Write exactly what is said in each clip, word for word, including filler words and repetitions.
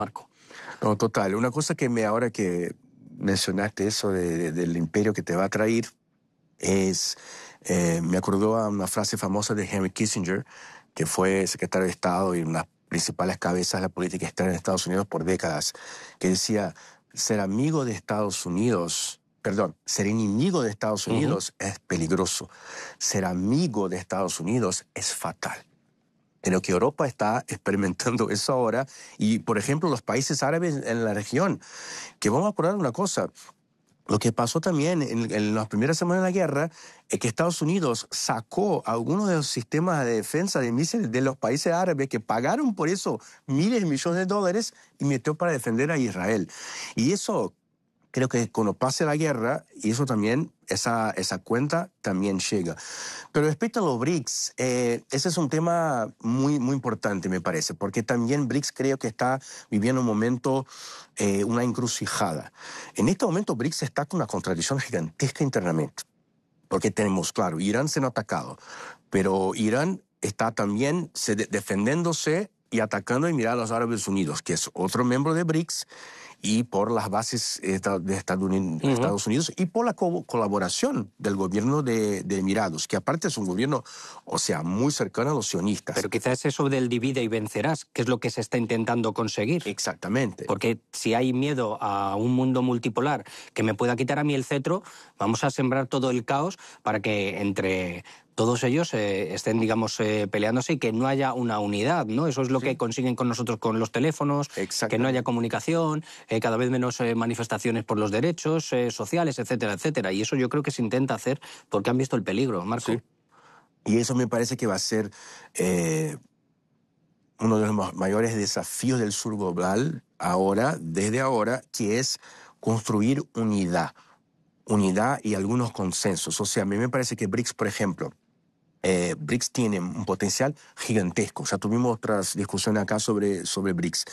Marco. No, total. Una cosa que me ahora que mencionaste eso de, de, del imperio que te va a traer es, eh, me acordó a una frase famosa de Henry Kissinger, que fue secretario de Estado y una de las principales cabezas de la política externa de Estados Unidos por décadas, que decía, ser amigo de Estados Unidos, perdón, ser enemigo de Estados Unidos uh-huh. es peligroso. Ser amigo de Estados Unidos es fatal. En lo que Europa está experimentando eso ahora, y por ejemplo los países árabes en la región, que vamos a acordar una cosa, lo que pasó también en, en las primeras semanas de la guerra es que Estados Unidos sacó algunos de los sistemas de defensa de misiles de los países árabes que pagaron por eso miles de millones de dólares y metió para defender a Israel. Y eso creo que cuando pase la guerra, y eso también, esa, esa cuenta también llega. Pero respecto a los BRICS, eh, ese es un tema muy, muy importante, me parece, porque también BRICS creo que está viviendo un momento, eh, una encrucijada. En este momento BRICS está con una contradicción gigantesca internamente, porque tenemos, claro, Irán se ha atacado, pero Irán está también se de, defendiéndose y atacando a Emiratos Árabes Unidos, que es otro miembro de BRICS, y por las bases de Estados Unidos, uh-huh. Estados Unidos y por la co- colaboración del gobierno de, de Emiratos, que aparte es un gobierno, o sea, muy cercano a los sionistas. Pero quizás eso del divide y vencerás, que es lo que se está intentando conseguir. Exactamente. Porque si hay miedo a un mundo multipolar que me pueda quitar a mí el cetro, vamos a sembrar todo el caos para que entre todos ellos eh, estén, digamos, eh, peleándose y que no haya una unidad, ¿no? Eso es lo sí. que consiguen con nosotros con los teléfonos, que no haya comunicación, eh, cada vez menos eh, manifestaciones por los derechos eh, sociales, etcétera, etcétera. Y eso yo creo que se intenta hacer porque han visto el peligro, Marco. Sí. Y eso me parece que va a ser eh, uno de los mayores desafíos del sur global ahora, desde ahora, que es construir unidad. Unidad y algunos consensos. O sea, a mí me parece que BRICS, por ejemplo, eh, BRICS tiene un potencial gigantesco. O sea, tuvimos otras discusiones acá sobre, sobre BRICS.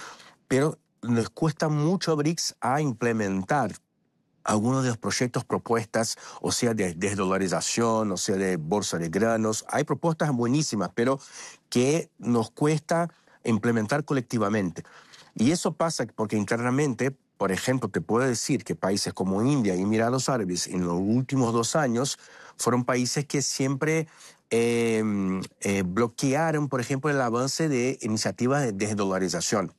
Pero les cuesta mucho a BRICS a implementar algunos de los proyectos propuestas, o sea, de desdolarización, o sea, de bolsa de granos. Hay propuestas buenísimas, pero que nos cuesta implementar colectivamente. Y eso pasa porque internamente, por ejemplo, te puedo decir que países como India y Emiratos Árabes en los últimos dos años fueron países que siempre eh, eh, bloquearon, por ejemplo, el avance de iniciativas de desdolarización.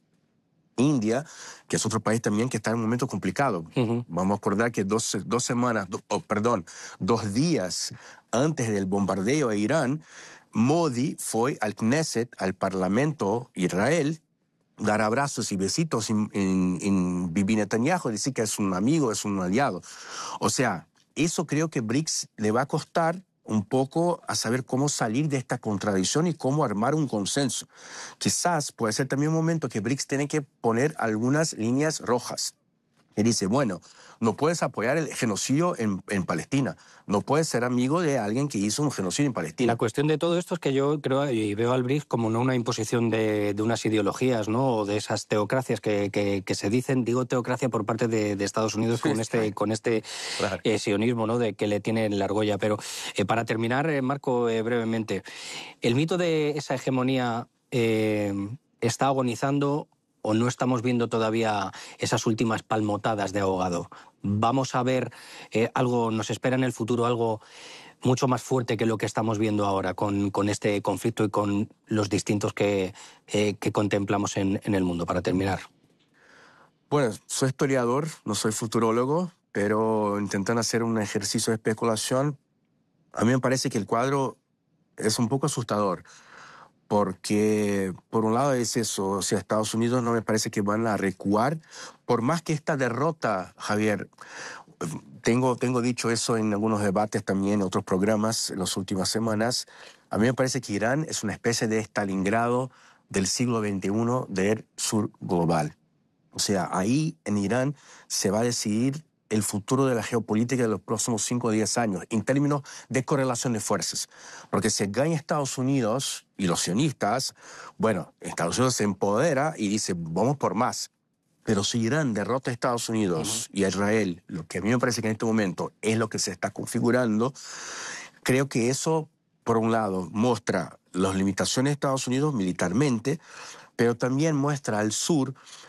India, que es otro país también que está en un momento complicado. Uh-huh. Vamos a acordar que dos, dos semanas, do, oh, perdón, dos días antes del bombardeo a Irán, Modi fue al Knesset, al Parlamento Israel, dar abrazos y besitos en, en, en Bibi Netanyahu, decir que es un amigo, es un aliado. O sea, eso creo que BRICS le va a costar un poco a saber cómo salir de esta contradicción y cómo armar un consenso. Quizás puede ser también un momento que BRICS tiene que poner algunas líneas rojas. Y dice, bueno, no puedes apoyar el genocidio en, en Palestina, no puedes ser amigo de alguien que hizo un genocidio en Palestina. La cuestión de todo esto es que yo creo y veo al BRICS como no una imposición de, de unas ideologías, ¿no? O de esas teocracias que, que, que se dicen, digo teocracia por parte de, de Estados Unidos con este, con este claro. eh, sionismo, ¿no? De que le tiene la argolla. Pero eh, para terminar, eh, Marco, eh, brevemente, el mito de esa hegemonía eh, está agonizando. ¿O no estamos viendo todavía esas últimas palmotadas de ahogado? ¿Vamos a ver eh, algo, nos espera en el futuro algo mucho más fuerte que lo que estamos viendo ahora con, con este conflicto y con los distintos que, eh, que contemplamos en, en el mundo? Para terminar. Bueno, soy historiador, no soy futurólogo, pero intentando hacer un ejercicio de especulación, a mí me parece que el cuadro es un poco asustador. Porque, por un lado, es eso, o sea, Estados Unidos no me parece que van a recuar, por más que esta derrota, Javier, tengo, tengo dicho eso en algunos debates también, en otros programas en las últimas semanas, a mí me parece que Irán es una especie de Stalingrado del siglo veintiuno del sur global. O sea, ahí en Irán se va a decidir el futuro de la geopolítica de los próximos cinco o diez años, en términos de correlación de fuerzas. Porque si gana Estados Unidos y los sionistas, bueno, Estados Unidos se empodera y dice, vamos por más. Pero si Irán derrota a Estados Unidos uh-huh. y a Israel, lo que a mí me parece que en este momento es lo que se está configurando, creo que eso, por un lado, muestra las limitaciones de Estados Unidos militarmente, pero también muestra al sur